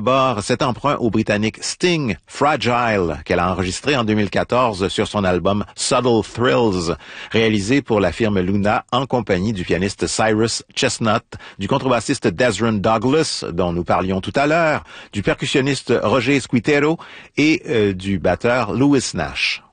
d'abord cet emprunt au Britannique Sting, Fragile, qu'elle a enregistré en 2014 sur son album Subtle Thrills, réalisé pour la firme Luna en compagnie du pianiste Cyrus Chestnut, du contrebassiste Desron Douglas, dont nous parlions tout à l'heure, du percussionniste Roger Squitero et du batteur Louis Nash.